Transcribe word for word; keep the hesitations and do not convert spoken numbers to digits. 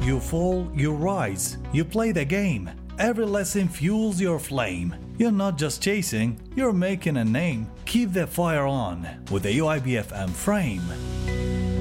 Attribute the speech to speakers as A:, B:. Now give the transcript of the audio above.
A: You fall, you rise, you play the game. Every lesson fuels your flame. You're not just chasing, you're making a name. Keep the fire on with the U I B F M frame.